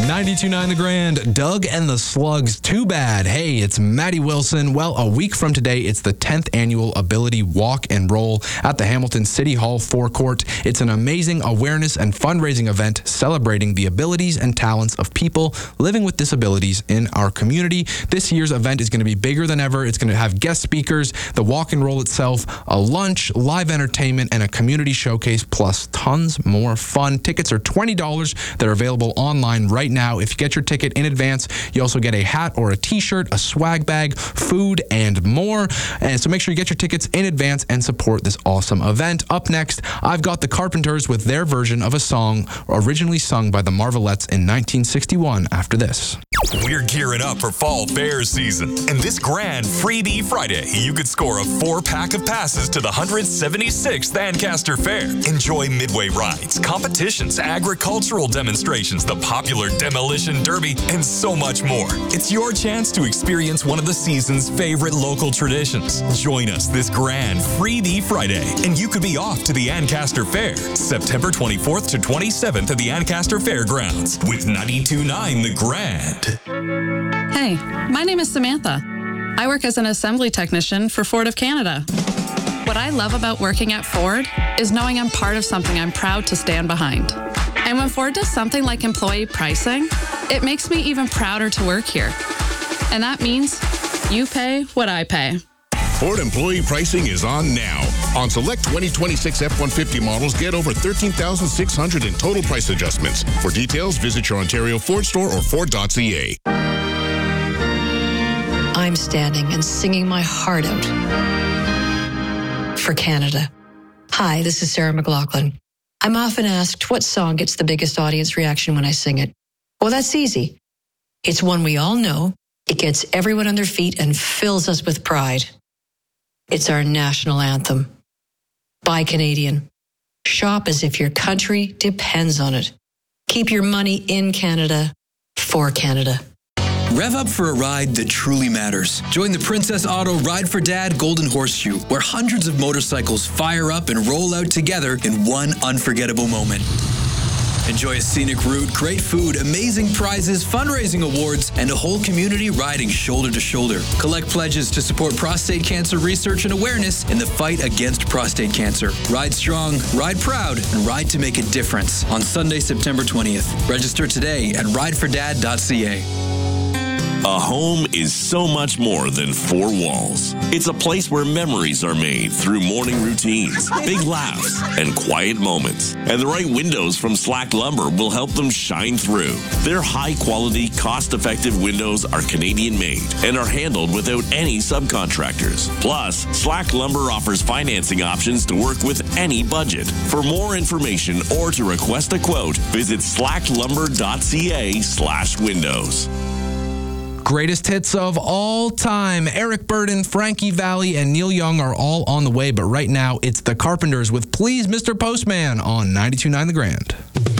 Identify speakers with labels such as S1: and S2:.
S1: 92.9 The Grand, Doug and the Slugs, Too Bad. Hey, it's Maddie Wilson. Well, a week from today, it's the 10th annual Ability Walk and Roll at the Hamilton City Hall forecourt. It's an amazing awareness and fundraising event celebrating the abilities and talents of people living with disabilities in our community. This year's event is going to be bigger than ever. It's going to have guest speakers, the walk and roll itself, a lunch, live entertainment, and a community showcase, plus tons more fun. Tickets are $20. They're available online right now. If you get your ticket in advance, you also get a hat or a t-shirt, a swag bag, food, and more. And so make sure you get your tickets in advance and support this awesome event. Up next, I've got the Carpenters with their version of a song originally sung by the Marvelettes in 1961 after this.
S2: We're gearing up for fall fair season. And this grand Freebie Friday, you could score a 4-pack of passes to the 176th Ancaster Fair. Enjoy midway rides, competitions, agricultural demonstrations, the popular Demolition Derby, and so much more. It's your chance to experience one of the season's favorite local traditions. Join us this grand Freebie Friday, and you could be off to the Ancaster Fair, September 24th to 27th at the Ancaster Fairgrounds with 92.9 The Grand.
S3: Hey, my name is Samantha. I work as an assembly technician for Ford of Canada. What I love about working at Ford is knowing I'm part of something I'm proud to stand behind. And when Ford does something like employee pricing, it makes me even prouder to work here. And that means you pay what I pay.
S4: Ford employee pricing is on now. On select 2026 F-150 models, get over $13,600 in total price adjustments. For details, visit your Ontario Ford store or Ford.ca.
S5: I'm standing and singing my heart out for Canada. Hi, this is Sarah McLaughlin. I'm often asked what song gets the biggest audience reaction when I sing it. Well, that's easy. It's one we all know. It gets everyone on their feet and fills us with pride. It's our national anthem. Buy Canadian. Shop as if your country depends on it. Keep your money in Canada for Canada.
S6: Rev up for a ride that truly matters. Join the Princess Auto Ride for Dad Golden Horseshoe, where hundreds of motorcycles fire up and roll out together in one unforgettable moment. Enjoy a scenic route, great food, amazing prizes, fundraising awards, and a whole community riding shoulder to shoulder. Collect pledges to support prostate cancer research and awareness in the fight against prostate cancer. Ride strong, ride proud, and ride to make a difference on Sunday, September 20th. Register today at ridefordad.ca.
S7: A home is so much more than 4 walls. It's a place where memories are made through morning routines, big laughs, and quiet moments. And the right windows from Slack Lumber will help them shine through. Their high-quality, cost-effective windows are Canadian-made and are handled without any subcontractors. Plus, Slack Lumber offers financing options to work with any budget. For more information or to request a quote, visit slacklumber.ca/windows.
S1: Greatest hits of all time. Eric Burdon, Frankie Valli, and Neil Young are all on the way, but right now it's the Carpenters with Please Mr. Postman on 92.9 The Grand.